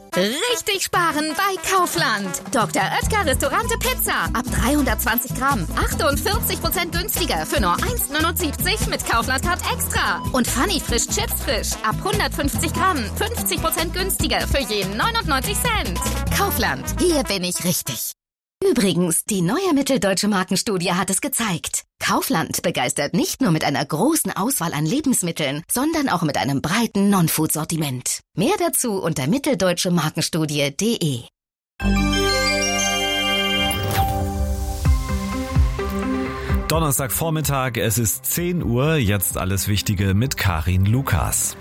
Richtig sparen bei Kaufland. Dr. Oetker Restaurante Pizza. Ab 320 Gramm. 48% günstiger für nur 1,79 mit Kaufland-Card extra. Und Funny Frisch Chips Frisch. Ab 150 Gramm. 50% günstiger für jeden 99 Cent. Kaufland. Hier bin ich richtig. Übrigens, die neue Mitteldeutsche Markenstudie hat es gezeigt. Kaufland begeistert nicht nur mit einer großen Auswahl an Lebensmitteln, sondern auch mit einem breiten Non-Food-Sortiment. Mehr dazu unter mitteldeutschemarkenstudie.de. Donnerstagvormittag, es ist 10 Uhr, jetzt alles Wichtige mit Karin Lukas.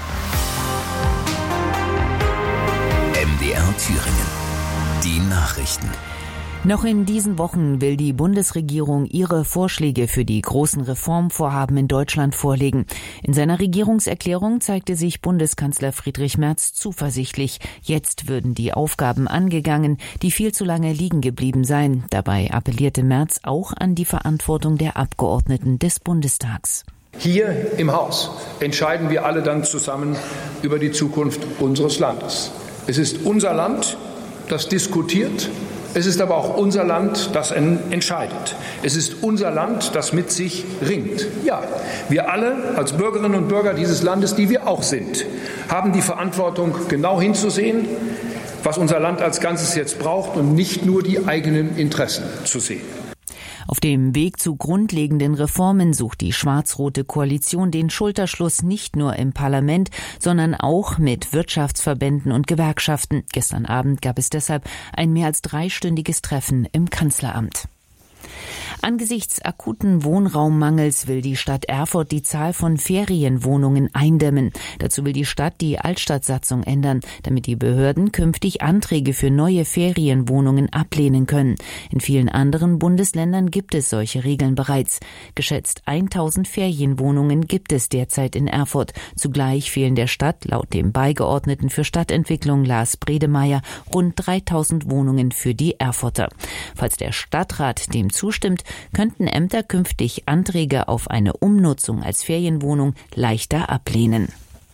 MDR Thüringen. Die Nachrichten. Noch in diesen Wochen will die Bundesregierung ihre Vorschläge für die großen Reformvorhaben in Deutschland vorlegen. In seiner Regierungserklärung zeigte sich Bundeskanzler Friedrich Merz zuversichtlich. Jetzt würden die Aufgaben angegangen, die viel zu lange liegen geblieben seien. Dabei appellierte Merz auch an die Verantwortung der Abgeordneten des Bundestags. Hier im Haus entscheiden wir alle dann zusammen über die Zukunft unseres Landes. Es ist unser Land, das diskutiert. Es ist aber auch unser Land, das entscheidet. Es ist unser Land, das mit sich ringt. Ja, wir alle als Bürgerinnen und Bürger dieses Landes, die wir auch sind, haben die Verantwortung, genau hinzusehen, was unser Land als Ganzes jetzt braucht und nicht nur die eigenen Interessen zu sehen. Auf dem Weg zu grundlegenden Reformen sucht die schwarz-rote Koalition den Schulterschluss nicht nur im Parlament, sondern auch mit Wirtschaftsverbänden und Gewerkschaften. Gestern Abend gab es deshalb ein mehr als 3-stündiges Treffen im Kanzleramt. Angesichts akuten Wohnraummangels will die Stadt Erfurt die Zahl von Ferienwohnungen eindämmen. Dazu will die Stadt die Altstadtsatzung ändern, damit die Behörden künftig Anträge für neue Ferienwohnungen ablehnen können. In vielen anderen Bundesländern gibt es solche Regeln bereits. Geschätzt 1000 Ferienwohnungen gibt es derzeit in Erfurt. Zugleich fehlen der Stadt laut dem Beigeordneten für Stadtentwicklung Lars Bredemeier rund 3000 Wohnungen für die Erfurter. Falls der Stadtrat dem zustimmt, könnten Ämter künftig Anträge auf eine Umnutzung als Ferienwohnung leichter ablehnen.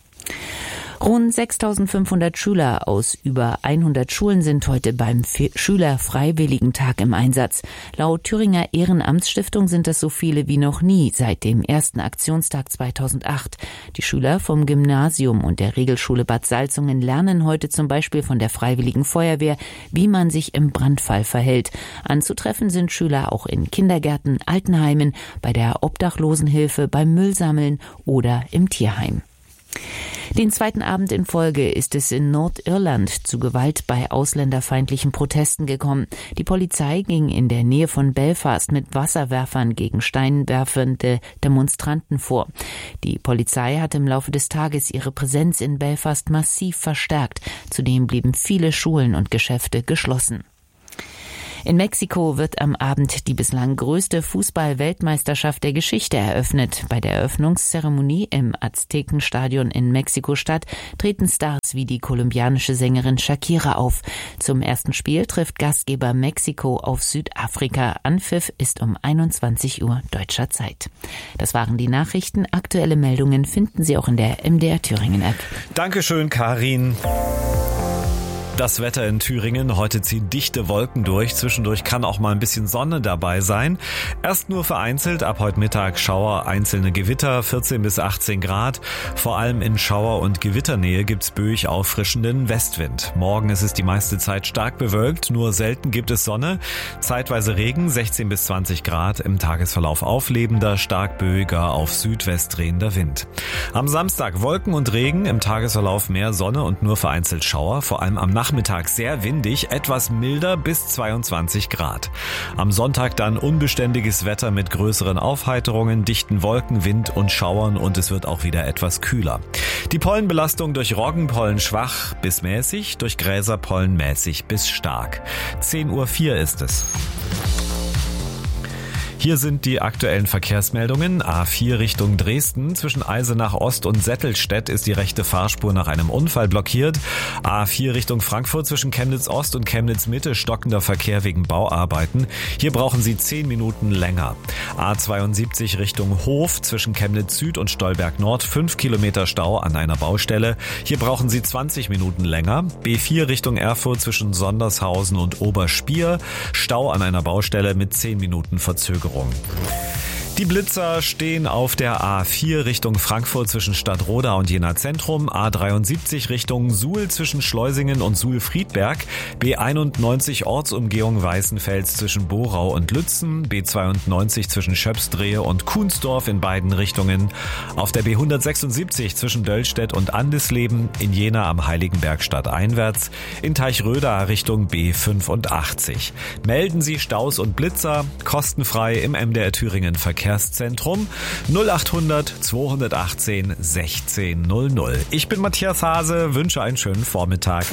Rund 6.500 Schüler aus über 100 Schulen sind heute beim Schülerfreiwilligentag im Einsatz. Laut Thüringer Ehrenamtsstiftung sind das so viele wie noch nie seit dem ersten Aktionstag 2008. Die Schüler vom Gymnasium und der Regelschule Bad Salzungen lernen heute zum Beispiel von der Freiwilligen Feuerwehr, wie man sich im Brandfall verhält. Anzutreffen sind Schüler auch in Kindergärten, Altenheimen, bei der Obdachlosenhilfe, beim Müllsammeln oder im Tierheim. Den zweiten Abend in Folge ist es in Nordirland zu Gewalt bei ausländerfeindlichen Protesten gekommen. Die Polizei ging in der Nähe von Belfast mit Wasserwerfern gegen steinwerfende Demonstranten vor. Die Polizei hat im Laufe des Tages ihre Präsenz in Belfast massiv verstärkt. Zudem blieben viele Schulen und Geschäfte geschlossen. In Mexiko wird am Abend die bislang größte Fußball-Weltmeisterschaft der Geschichte eröffnet. Bei der Eröffnungszeremonie im Aztekenstadion in Mexiko-Stadt treten Stars wie die kolumbianische Sängerin Shakira auf. Zum ersten Spiel trifft Gastgeber Mexiko auf Südafrika. Anpfiff ist um 21 Uhr deutscher Zeit. Das waren die Nachrichten. Aktuelle Meldungen finden Sie auch in der MDR Thüringen App. Dankeschön, Karin. Das Wetter in Thüringen, heute ziehen dichte Wolken durch, zwischendurch kann auch mal ein bisschen Sonne dabei sein. Erst nur vereinzelt, ab heute Mittag Schauer, einzelne Gewitter, 14 bis 18 Grad. Vor allem in Schauer- und Gewitternähe gibt's böig auffrischenden Westwind. Morgen ist es die meiste Zeit stark bewölkt, nur selten gibt es Sonne. Zeitweise Regen, 16 bis 20 Grad, im Tagesverlauf auflebender, stark böiger, auf Südwest drehender Wind. Am Samstag Wolken und Regen, im Tagesverlauf mehr Sonne und nur vereinzelt Schauer, vor allem am Nachmittag sehr windig, etwas milder bis 22 Grad. Am Sonntag dann unbeständiges Wetter mit größeren Aufheiterungen, dichten Wolken, Wind und Schauern und es wird auch wieder etwas kühler. Die Pollenbelastung durch Roggenpollen schwach bis mäßig, durch Gräserpollen mäßig bis stark. 10:04 Uhr ist es. Hier sind die aktuellen Verkehrsmeldungen. A4 Richtung Dresden. Zwischen Eisenach Ost und Settelstedt ist die rechte Fahrspur nach einem Unfall blockiert. A4 Richtung Frankfurt zwischen Chemnitz Ost und Chemnitz Mitte stockender Verkehr wegen Bauarbeiten. Hier brauchen Sie 10 Minuten länger. A72 Richtung Hof zwischen Chemnitz Süd und Stolberg Nord 5 Kilometer Stau an einer Baustelle. Hier brauchen Sie 20 Minuten länger. B4 Richtung Erfurt zwischen Sondershausen und Oberspier. Stau an einer Baustelle mit 10 Minuten Verzögerung. Die Blitzer stehen auf der A4 Richtung Frankfurt zwischen Stadtroda und Jena Zentrum, A73 Richtung Suhl zwischen Schleusingen und Suhl-Friedberg, B91 Ortsumgehung Weißenfels zwischen Borau und Lützen, B92 zwischen Schöpsdrehe und Kuhnsdorf in beiden Richtungen, auf der B176 zwischen Döllstedt und Andesleben, in Jena am Heiligenberg stadteinwärts, in Teichröda Richtung B85. Melden Sie Staus und Blitzer kostenfrei im MDR Thüringen Verkehrszentrum 0800 218 1600. Ich bin Matthias Hase, wünsche einen schönen Vormittag.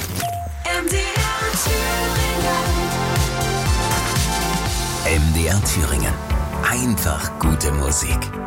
MDR Thüringen. Einfach gute Musik.